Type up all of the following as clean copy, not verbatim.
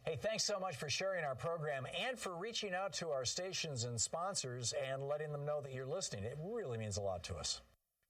Hey, thanks so much for sharing our program and for reaching out to our stations and sponsors and letting them know that you're listening. It really means a lot to us.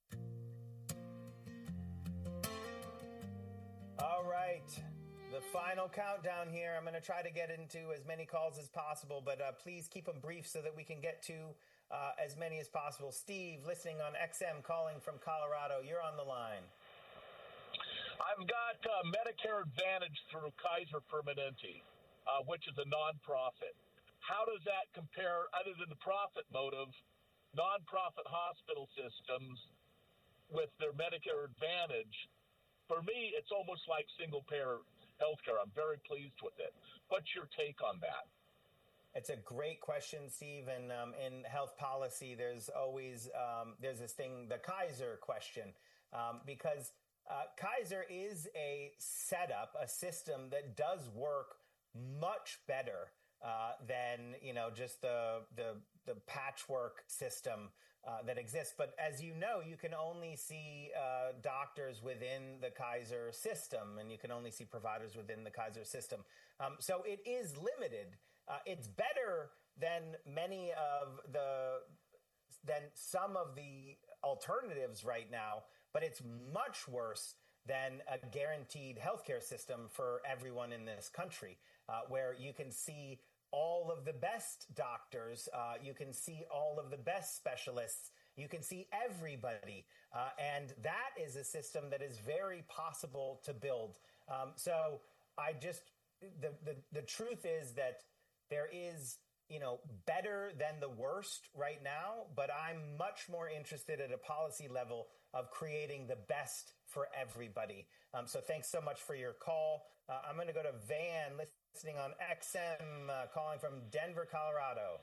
All right. The final countdown here. I'm going to try to get into as many calls as possible, but please keep them brief so that we can get to as many as possible. Steve, listening on XM, calling from Colorado. You're on the line. I've got Medicare Advantage through Kaiser Permanente, which is a nonprofit. How does that compare, other than the profit motive, nonprofit hospital systems with their Medicare Advantage? For me, it's almost like single-payer healthcare. I'm very pleased with it. What's your take on that? It's a great question, Steve. And in health policy, there's always there's this thing, the Kaiser question, because Kaiser is a setup, a system that does work much better than just the patchwork system that exists. But as you know, you can only see doctors within the Kaiser system, and you can only see providers within the Kaiser system. So it is limited. It's better than some of the alternatives right now, but it's much worse than a guaranteed healthcare system for everyone in this country, where you can see all of the best doctors, you can see all of the best specialists, you can see everybody. And that is a system that is very possible to build. So the truth is that there is better than the worst right now, but I'm much more interested at a policy level of creating the best for everybody. So thanks so much for your call. I'm going to go to Van, listening on XM, calling from Denver, Colorado.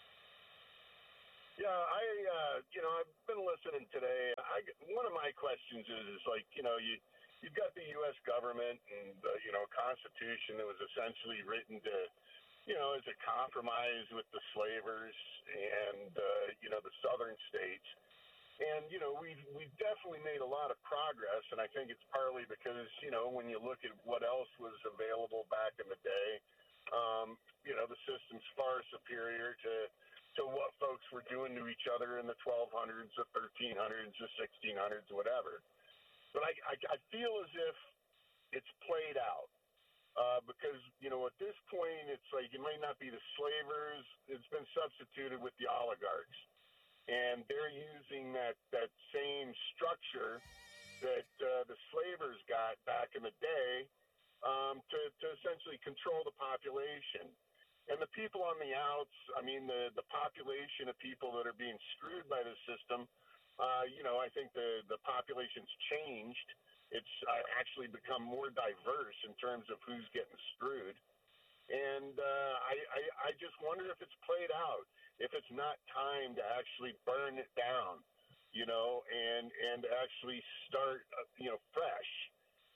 Yeah, I've been listening today. One of my questions is you've got the U.S. government and the, Constitution that was essentially written to, as a compromise with the slavers and, the southern states. And, we've definitely made a lot of progress, and I think it's partly because, when you look at what else was available back in the day, the system's far superior to what folks were doing to each other in the 1200s, the 1300s, the 1600s, whatever. But I feel as if it's played out. Because, at this point, it's like it might not be the slavers. It's been substituted with the oligarchs. And they're using that same structure that the slavers got back in the day to essentially control the population. And the people on the outs, the population of people that are being screwed by this system, I think the population's changed. It's actually become more diverse in terms of who's getting screwed. And I just wonder if it's played out, if it's not time to actually burn it down, and actually start, fresh,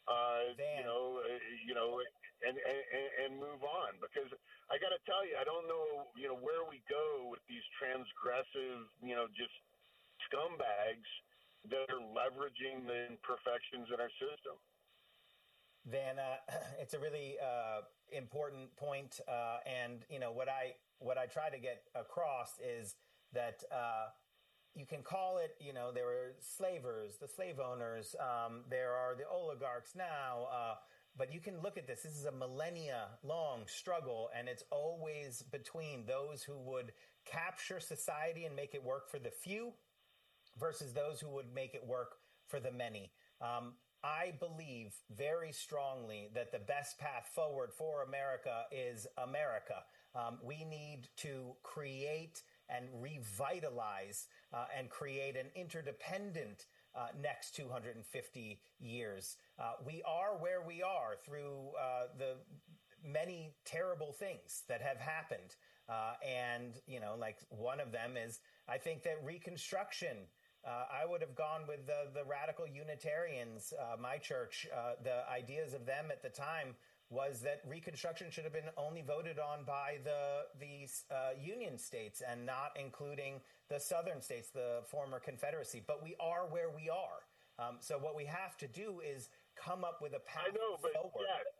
and move on. Because I got to tell you, I don't know, where we go with these transgressive, just scumbags that are leveraging the imperfections in our system. Van, it's a really important point, and what I try to get across is that you can call it, there were slavers, the slave owners, there are the oligarchs now, but you can look at this. This is a millennia-long struggle, and it's always between those who would capture society and make it work for the few versus those who would make it work for the many. I believe very strongly that the best path forward for America is America. We need to create and revitalize and create an interdependent next 250 years. We are where we are through the many terrible things that have happened. And, like one of them is, I think that Reconstruction, I would have gone with the radical Unitarians, my church. The ideas of them at the time was that Reconstruction should have been only voted on by the Union states and not including the Southern states, the former Confederacy. But we are where we are. So what we have to do is come up with a path forward. Yeah,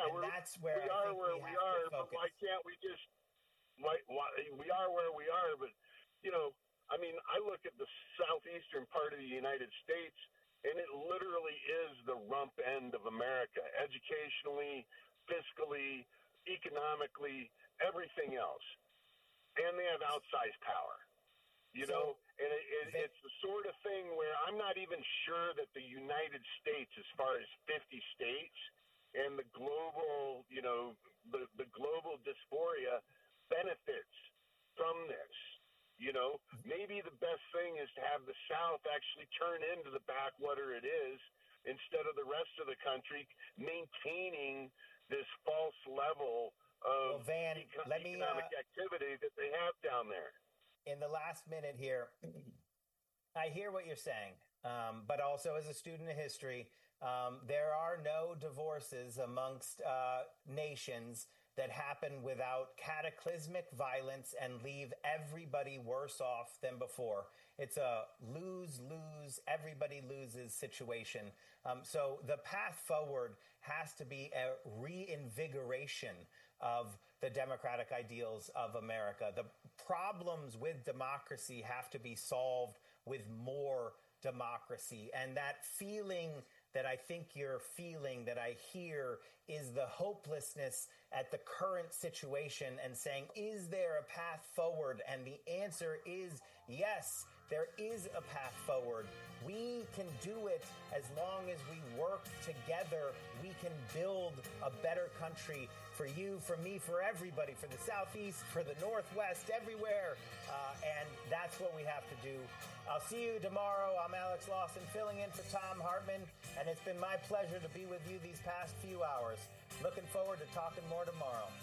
Yeah, and that's where we are where we are. But why can't we just? Why we are where we are? But I mean, I look at the southeastern part of the United States, and it literally is the rump end of America, educationally, fiscally, economically, everything else, and they have outsized power. And it's the sort of thing where I'm not even sure that the United States, as far as 50 states and the global, the global dysphoria benefits from this. Maybe the best thing is to have the South actually turn into the backwater it is instead of the rest of the country maintaining this false level of economic activity that they have down there. In the last minute here, I hear what you're saying, but also as a student of history, there are no divorces amongst nations that happen without cataclysmic violence and leave everybody worse off than before. It's a lose-lose, everybody loses situation. So the path forward has to be a reinvigoration of the democratic ideals of America. The problems with democracy have to be solved with more democracy. And that feeling that I think you're feeling, that I hear, is the hopelessness at the current situation and saying, is there a path forward? And the answer is yes, there is a path forward. We can do it as long as we work together. We can build a better country for you, for me, for everybody, for the Southeast, for the Northwest, everywhere. And that's what we have to do. I'll see you tomorrow. I'm Alex Lawson, filling in for Thom Hartmann, and it's been my pleasure to be with you these past few hours. Looking forward to talking more tomorrow.